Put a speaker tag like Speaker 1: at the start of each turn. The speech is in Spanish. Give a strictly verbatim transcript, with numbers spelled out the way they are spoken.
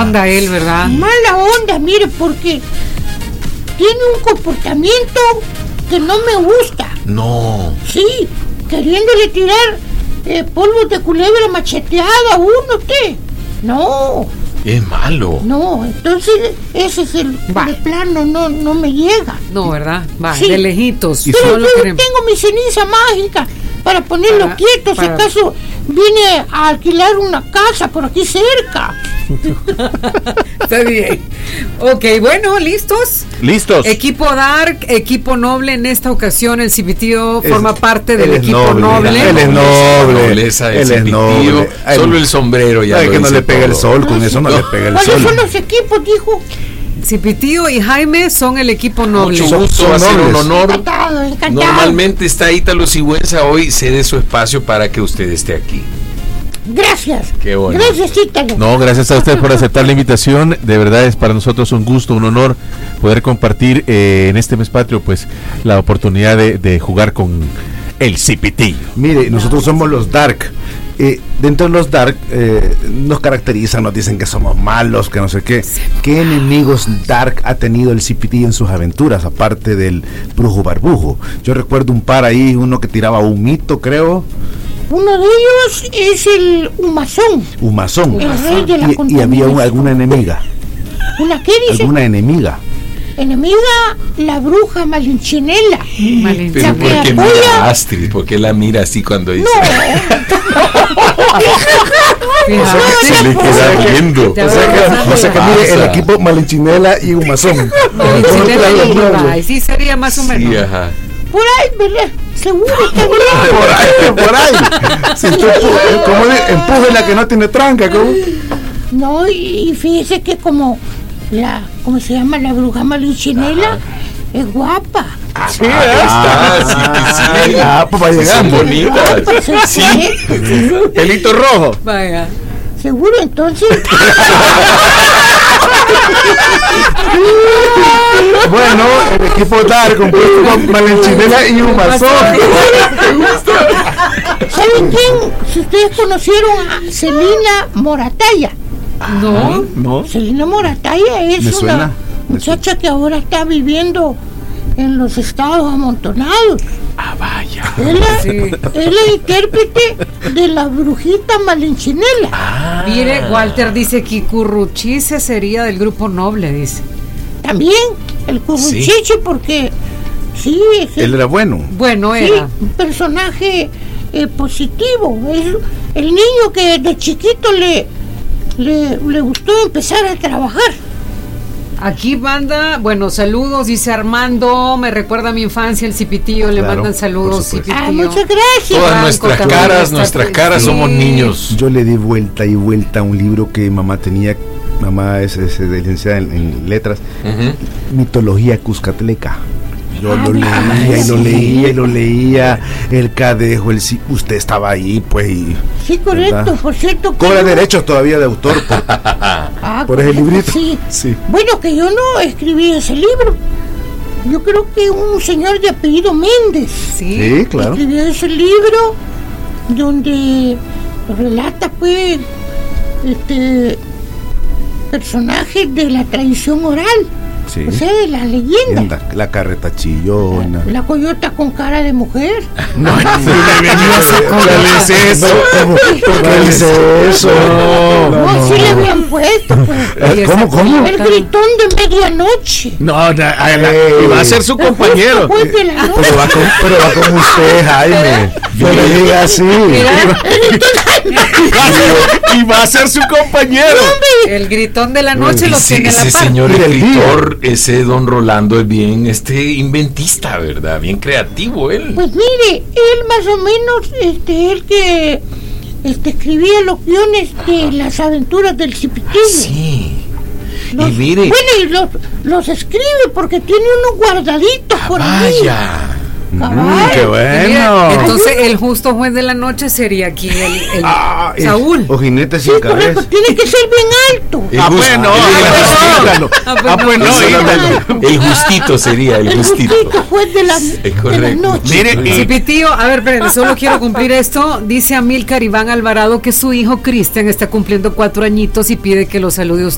Speaker 1: onda él, ¿verdad?
Speaker 2: Mala onda, mire, porque tiene un comportamiento que no me gusta.
Speaker 3: No.
Speaker 2: Sí, queriéndole tirar eh, polvos de culebra macheteada a uno, usted. No.
Speaker 3: Es malo.
Speaker 2: No, entonces ese es el, el plano, no, no me llega.
Speaker 1: No, ¿verdad? Va,
Speaker 2: sí.
Speaker 1: De lejitos.
Speaker 2: Pero
Speaker 1: solo
Speaker 2: yo
Speaker 1: queremos...
Speaker 2: tengo mi ceniza mágica para ponerlo
Speaker 1: para,
Speaker 2: quieto,
Speaker 1: para...
Speaker 2: si acaso viene a alquilar una casa por aquí cerca.
Speaker 1: Está bien. Ok, bueno, ¿listos?
Speaker 3: Listos.
Speaker 1: Equipo Dark, equipo noble. En esta ocasión el Cipitío forma parte del equipo
Speaker 3: noble.
Speaker 1: noble.
Speaker 3: Él es noble. Nobleza,
Speaker 4: él es noble.
Speaker 3: Solo el sombrero ya.
Speaker 4: Ay, que no le pega el sol, con eso no le pega el sol.
Speaker 2: ¿Cuáles son los equipos, dijo?
Speaker 1: Cipitío y Jaime son el equipo noble.
Speaker 3: Mucho gusto, va a ser un honor.
Speaker 2: Encantado, encantado.
Speaker 3: Normalmente está Ítalo Sigüenza, hoy cede su espacio para que usted esté aquí.
Speaker 2: Gracias.
Speaker 3: Qué bueno.
Speaker 2: Gracias, Ítalo.
Speaker 4: No, gracias a usted por aceptar la invitación. De verdad es para nosotros un gusto, un honor poder compartir eh, en este mes patrio, pues, la oportunidad de, de jugar con el Cipitío.
Speaker 5: Mire, nosotros somos los Dark. Eh, dentro de los Dark eh, nos caracterizan, nos dicen que somos malos, que no sé qué. ¿Qué enemigos Dark ha tenido el Cipitío en sus aventuras, aparte del brujo barbujo? Yo recuerdo un par ahí, uno que tiraba humito, creo.
Speaker 2: Uno de ellos es el Humazón.
Speaker 5: Humazón.
Speaker 2: El rey de la
Speaker 5: y, y había un, alguna enemiga.
Speaker 2: ¿Una qué dice?
Speaker 5: Alguna enemiga.
Speaker 2: Enemiga, la bruja Malinchinela.
Speaker 3: Pero ¿por qué mira a Astrid? ¿Por qué la mira así cuando dice?
Speaker 2: No.
Speaker 3: O sea que se le queda viendo.
Speaker 5: O sea que, o sea que mire, el equipo Malinchinela y Humazón.
Speaker 1: Malincinela y Humazón. Ahí sí sería más o menos.
Speaker 3: Sí, ajá.
Speaker 2: Por ahí, ¿verdad? Seguro está bien.
Speaker 5: Por ahí, por ahí. Si tú, como empuje la que no tiene tranca, ¿cómo?
Speaker 2: No, y, y fíjese que como la, ¿cómo se llama? La bruja Malinchinela es guapa.
Speaker 3: Sí, ah, sí, sí, sí.
Speaker 5: Ah, pues va llegando.
Speaker 3: Son bonitas.
Speaker 2: Sí.
Speaker 5: Pelito rojo.
Speaker 1: Vaya.
Speaker 2: Seguro, entonces.
Speaker 5: Bueno, el equipo Dark compuesto con Malinchinela y Humazón.
Speaker 2: ¿Saben quién? Si ustedes conocieron a Celina Moratalla.
Speaker 1: No,
Speaker 5: no.
Speaker 2: Celina Moratalla es
Speaker 5: Me
Speaker 2: una
Speaker 5: suena,
Speaker 2: muchacha que ahora está viviendo en los Estados Amontonados.
Speaker 3: Ah, vaya.
Speaker 2: Él es,
Speaker 1: sí.
Speaker 2: él es intérprete de la brujita Malinchinela.
Speaker 3: Ah.
Speaker 1: Mire, Walter dice que Curruchice sería del grupo noble, dice.
Speaker 2: También el Curruchiche, sí. Porque sí, es
Speaker 5: Él era bueno.
Speaker 1: Bueno,
Speaker 2: sí,
Speaker 1: era.
Speaker 2: un personaje eh, positivo. Es el niño que de chiquito le, le, le gustó empezar a trabajar.
Speaker 1: Aquí manda, bueno, saludos, dice Armando, me recuerda a mi infancia, el Cipitío, le
Speaker 5: Claro,
Speaker 1: mandan saludos,
Speaker 5: por supuesto.
Speaker 1: Cipitío.
Speaker 2: Ah, muchas gracias.
Speaker 3: Todas
Speaker 1: Franco
Speaker 3: nuestras
Speaker 1: también
Speaker 3: caras,
Speaker 1: está
Speaker 3: nuestras
Speaker 1: triste.
Speaker 3: caras somos niños.
Speaker 5: Yo le di vuelta y vuelta a un libro que mamá tenía. Mamá es, es licenciada en, en letras.
Speaker 3: Uh-huh.
Speaker 5: Mitología cuscatleca. Yo
Speaker 2: Ah,
Speaker 5: lo leía y
Speaker 2: sí.
Speaker 5: lo leía y lo leía. El cadejo, el sí. Usted estaba ahí, pues. Y,
Speaker 2: Sí, correcto,
Speaker 5: ¿verdad?
Speaker 2: por cierto.
Speaker 5: Cobra
Speaker 2: yo-
Speaker 5: derechos todavía de autor por,
Speaker 2: Ah,
Speaker 5: por ese
Speaker 2: correcto,
Speaker 5: librito.
Speaker 2: Sí.
Speaker 5: Sí.
Speaker 2: Bueno, que yo no escribí ese libro. Yo creo que un señor de apellido Méndez
Speaker 1: Sí.
Speaker 5: Sí, claro.
Speaker 2: escribió ese libro donde relata, pues, este personajes de la tradición oral,
Speaker 5: Sí.
Speaker 2: o sea, de las leyendas.
Speaker 5: La, la carreta chillona.
Speaker 2: La coyota con cara de mujer.
Speaker 5: No,
Speaker 3: ¿Cuál es eso?
Speaker 5: ¿Por qué dice eso?
Speaker 2: No,
Speaker 5: No, no,
Speaker 2: sí le
Speaker 5: no.
Speaker 2: habían puesto, pues.
Speaker 5: Eh, ¿Cómo, cómo?
Speaker 2: El gritón de medianoche.
Speaker 4: No, na- a la-
Speaker 5: Ey.
Speaker 4: y va a ser su compañero.
Speaker 2: Después de la noche.
Speaker 5: Pero va con, pero va con usted, Jaime. No le diga así.
Speaker 4: Y va a ser su compañero.
Speaker 1: El gritón de la noche lo
Speaker 3: Ese,
Speaker 1: tiene a la
Speaker 3: ese
Speaker 1: par.
Speaker 3: señor
Speaker 5: Y del
Speaker 3: escritor, ese don Rolando es bien este inventista, ¿verdad? Bien creativo él.
Speaker 2: Pues mire, él más o menos, este, él que este, escribía los guiones de las aventuras del Cipitío.
Speaker 3: Sí.
Speaker 2: Los-
Speaker 3: Y mire,
Speaker 2: Bueno, y los, los escribe porque tiene unos guardaditos
Speaker 3: ah,
Speaker 2: por ahí.
Speaker 3: vaya.
Speaker 2: Cabal.
Speaker 5: Qué
Speaker 1: Y mira,
Speaker 5: bueno.
Speaker 1: entonces el justo juez de la noche sería aquí el, el
Speaker 5: Ah, es-
Speaker 1: Saúl.
Speaker 5: O jinete
Speaker 2: Sí,
Speaker 5: sin
Speaker 2: correcto,
Speaker 5: cabeza.
Speaker 2: tiene que ser bien alto.
Speaker 3: El
Speaker 4: Ah,
Speaker 3: Gus-
Speaker 4: bueno,
Speaker 3: el-
Speaker 4: ah,
Speaker 3: el-
Speaker 1: Ah,
Speaker 4: Ah, pues no,
Speaker 3: el-
Speaker 4: Ítalo.
Speaker 3: el justito sería, el
Speaker 2: El
Speaker 3: justito.
Speaker 2: justito juez de la,
Speaker 3: Es
Speaker 2: de la
Speaker 3: correcto.
Speaker 2: noche.
Speaker 4: Mire, y-
Speaker 1: Cipitío, a ver, espérenme, solo quiero cumplir esto. Dice Amílcar Iván Alvarado que su hijo Cristian está cumpliendo cuatro añitos y pide que lo salude usted.